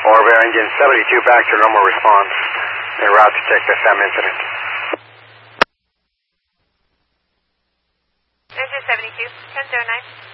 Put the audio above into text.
Orville engine 72 back to normal response. En route to check the SAM incident. This is 72, 1009.